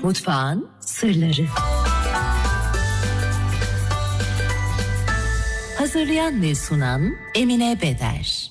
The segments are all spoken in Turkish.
Mutfağın sırları. Hazırlayan ve sunan Emine Beder.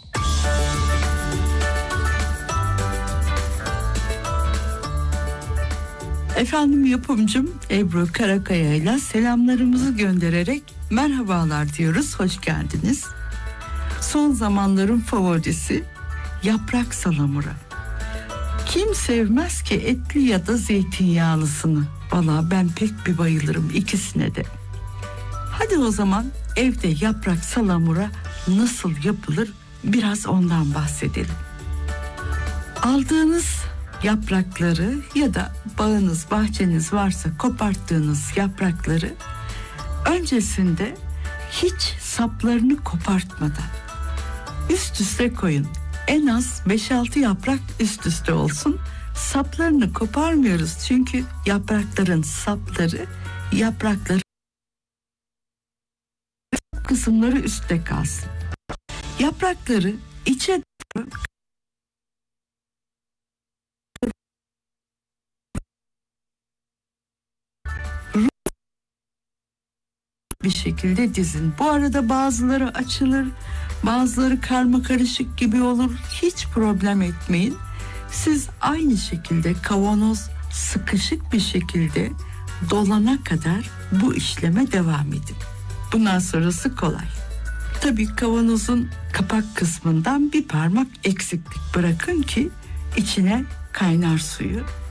Efendim, yapımcım Ebru Karakaya ile selamlarımızı göndererek merhabalar diyoruz, hoş geldiniz. Son zamanların favorisi yaprak salamura. Kim sevmez ki etli ya da zeytinyağlısını? Valla ben pek bir bayılırım ikisine de. Hadi o zaman evde yaprak salamura nasıl yapılır, biraz ondan bahsedelim. Aldığınız yaprakları ya da bağınız, bahçeniz varsa koparttığınız yaprakları öncesinde hiç saplarını kopartmadan üst üste koyun. En az 5-6 yaprak üst üste olsun. Saplarını koparmıyoruz çünkü yaprakların sapları, yaprakları kısımları üstte kalsın. Yaprakları içe doğru bir şekilde dizin. Bu arada bazıları açılır, bazıları karma karışık gibi olur. Hiç problem etmeyin. Siz aynı şekilde kavanoz sıkışık bir şekilde dolana kadar bu işleme devam edin. Bundan sonrası kolay. Tabii kavanozun kapak kısmından bir parmak eksiklik bırakın ki içine kaynar suyu